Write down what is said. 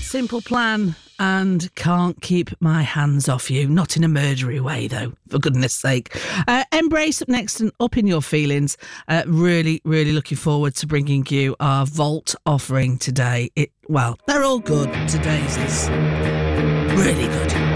Simple Plan and Can't Keep My Hands Off You. Not in a murdery way, though, for goodness sake. Embrace up next and Up in Your Feelings. Really, really looking forward to bringing you our Vault offering today. They're all good. Today's is really good.